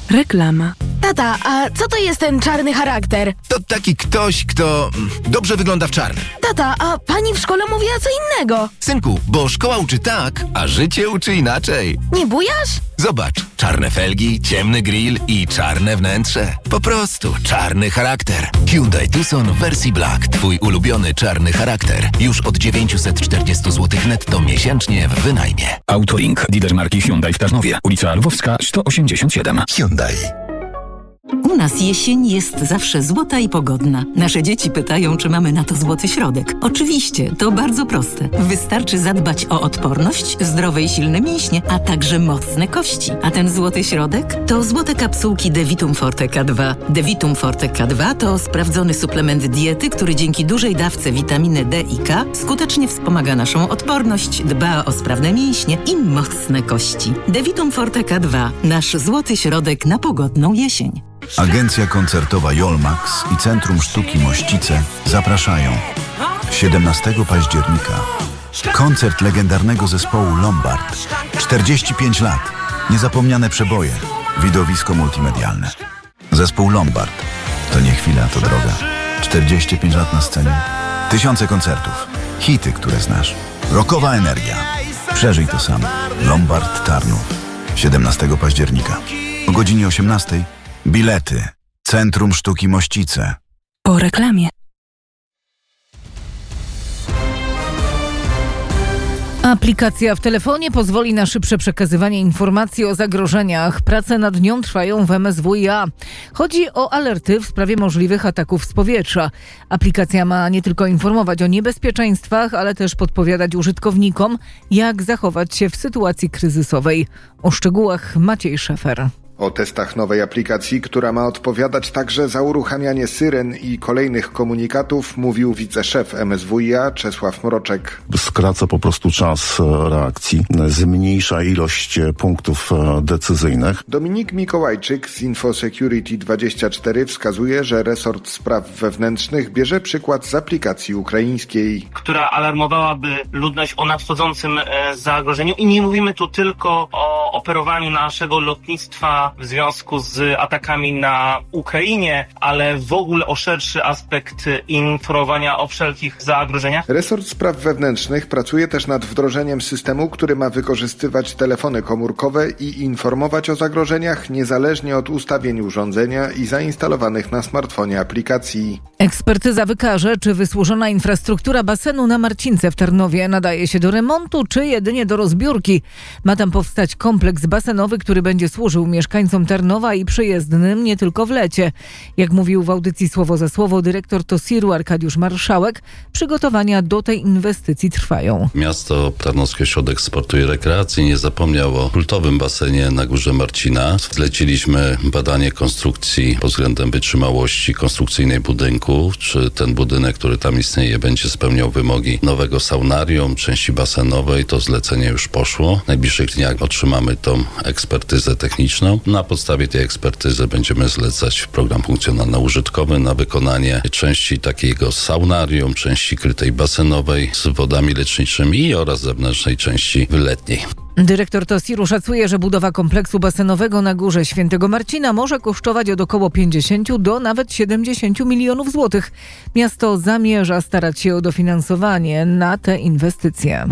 Reklama. Tata, a co to jest ten czarny charakter? To taki ktoś, kto dobrze wygląda w czarnym. Tata, a pani w szkole mówiła co innego. Synku, bo szkoła uczy tak, a życie uczy inaczej. Nie bujasz? Zobacz, czarne felgi, ciemny grill i czarne wnętrze. Po prostu czarny charakter. Hyundai Tucson w wersji Black. Twój ulubiony czarny charakter. Już od 940 zł netto miesięcznie w wynajmie. Autolink, dealer marki Hyundai w Tarnowie. Ulica Lwowska, 187. Hyundai. U nas jesień jest zawsze złota i pogodna. Nasze dzieci pytają, czy mamy na to złoty środek. Oczywiście, to bardzo proste. Wystarczy zadbać o odporność, zdrowe i silne mięśnie, a także mocne kości. A ten złoty środek? To złote kapsułki Devitum Forte K2. Devitum Forte K2 to sprawdzony suplement diety, który dzięki dużej dawce witaminy D i K skutecznie wspomaga naszą odporność, dba o sprawne mięśnie i mocne kości. Devitum Forte K2. Nasz złoty środek na pogodną jesień. Agencja koncertowa Jolmax i Centrum Sztuki Mościce zapraszają 17 października. Koncert legendarnego zespołu Lombard. 45 lat. Niezapomniane przeboje. Widowisko multimedialne. Zespół Lombard. To nie chwila, to droga. 45 lat na scenie. Tysiące koncertów. Hity, które znasz. Rockowa energia. Przeżyj to sam. Lombard Tarnów. 17 października. O godzinie 18:00. Bilety. Centrum Sztuki Mościce. Po reklamie. Aplikacja w telefonie pozwoli na szybsze przekazywanie informacji o zagrożeniach. Prace nad nią trwają w MSWiA. Chodzi o alerty w sprawie możliwych ataków z powietrza. Aplikacja ma nie tylko informować o niebezpieczeństwach, ale też podpowiadać użytkownikom, jak zachować się w sytuacji kryzysowej. O szczegółach Maciej Szefer. O testach nowej aplikacji, która ma odpowiadać także za uruchamianie syren i kolejnych komunikatów, mówił wiceszef MSWiA Czesław Mroczek. Skraca po prostu czas reakcji, zmniejsza ilość punktów decyzyjnych. Dominik Mikołajczyk z InfoSecurity24 wskazuje, że resort spraw wewnętrznych bierze przykład z aplikacji ukraińskiej, która alarmowałaby ludność o nadchodzącym zagrożeniu. I nie mówimy tu tylko o operowaniu naszego lotnictwa w związku z atakami na Ukrainie, ale w ogóle o szerszy aspekt informowania o wszelkich zagrożeniach. Resort Spraw Wewnętrznych pracuje też nad wdrożeniem systemu, który ma wykorzystywać telefony komórkowe i informować o zagrożeniach niezależnie od ustawień urządzenia i zainstalowanych na smartfonie aplikacji. Ekspertyza wykaże, czy wysłużona infrastruktura basenu na Marcince w Tarnowie nadaje się do remontu, czy jedynie do rozbiórki. Ma tam powstać kompleks basenowy, który będzie służył mieszkańcom Tarnowa i przyjezdnym nie tylko w lecie. Jak mówił w audycji Słowo za Słowo dyrektor TOSIR-u Arkadiusz Marszałek, przygotowania do tej inwestycji trwają. Miasto Tarnowski Ośrodek Sportu i Rekreacji nie zapomniał o kultowym basenie na Górze Marcina. Zleciliśmy badanie konstrukcji pod względem wytrzymałości konstrukcyjnej budynku, czy ten budynek, który tam istnieje, będzie spełniał wymogi nowego saunarium, części basenowej. To zlecenie już poszło. W najbliższych dniach otrzymamy tą ekspertyzę techniczną. Na podstawie tej ekspertyzy będziemy zlecać program funkcjonalno-użytkowy na wykonanie części takiego saunarium, części krytej basenowej z wodami leczniczymi oraz zewnętrznej części letniej. Dyrektor TOSIR-u szacuje, że budowa kompleksu basenowego na Górze Świętego Marcina może kosztować od około 50 do nawet 70 milionów złotych. Miasto zamierza starać się o dofinansowanie na te inwestycje.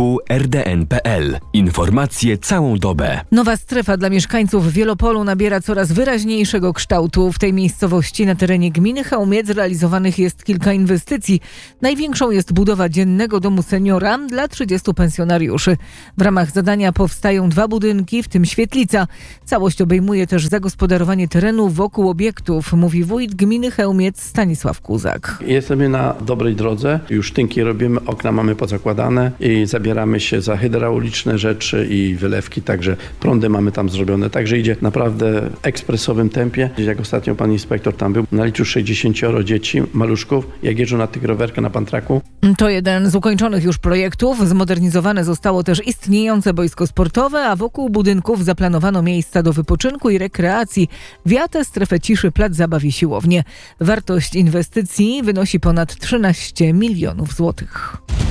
www.rdn.pl. Informacje całą dobę. Nowa strefa dla mieszkańców Wielopolu nabiera coraz wyraźniejszego kształtu. W tej miejscowości na terenie gminy Chełmiec realizowanych jest kilka inwestycji. Największą jest budowa dziennego domu seniora dla 30 pensjonariuszy. W ramach zadania powstają 2 budynki, w tym świetlica. Całość obejmuje też zagospodarowanie terenu wokół obiektów, mówi wójt gminy Chełmiec Stanisław Kuzak. Jesteśmy na dobrej drodze. Już tynki robimy, okna mamy pozakładane i zabieramy się za hydrauliczne rzeczy i wylewki, także prądy mamy tam zrobione. Także idzie naprawdę w ekspresowym tempie. Jak ostatnio pan inspektor tam był, naliczył 60 dzieci, maluszków, jak jeżdżą na tych rowerkach na pantraku. To jeden z ukończonych już projektów. Zmodernizowane zostało też istniejące boisko sportowe, a wokół budynków zaplanowano miejsca do wypoczynku i rekreacji, wiatę, strefę ciszy, plac zabaw i siłownię. Wartość inwestycji wynosi ponad 13 milionów złotych.